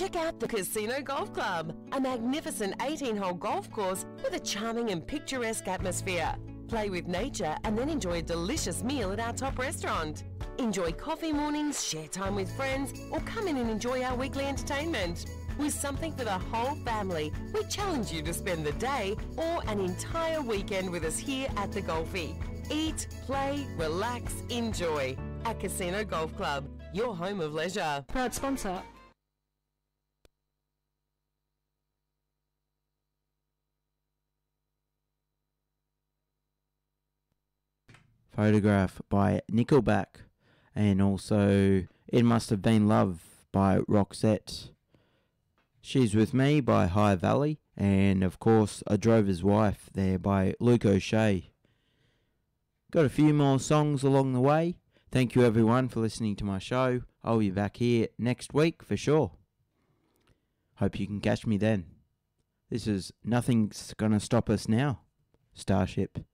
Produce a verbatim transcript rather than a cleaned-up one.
Check out the Casino Golf Club, a magnificent eighteen hole golf course with a charming and picturesque atmosphere. Play with nature and then enjoy a delicious meal at our top restaurant. Enjoy coffee mornings, share time with friends, or come in and enjoy our weekly entertainment. With something for the whole family, we challenge you to spend the day or an entire weekend with us here at the Golfie. Eat, play, relax, enjoy. At Casino Golf Club, your home of leisure. Proud sponsor. Photograph by Nickelback, and also It Must Have Been Love by Roxette. She's With Me by High Valley, and of course A Drover's Wife there by Luke O'Shea. Got a few more songs along the way. Thank you everyone for listening to my show. I'll be back here next week for sure. Hope you can catch me then. This is Nothing's Gonna Stop Us Now, Starship.